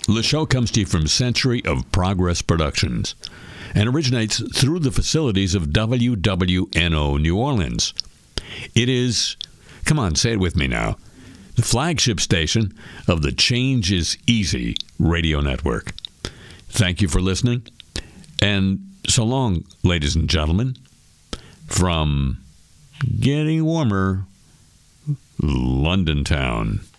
The show comes to you from Century of Progress Productions and originates through the facilities of WWNO New Orleans. It is, come on, say it with me now, the flagship station of the Change is Easy radio network. Thank you for listening, and so long, ladies and gentlemen, from Getting Warmer, London Town.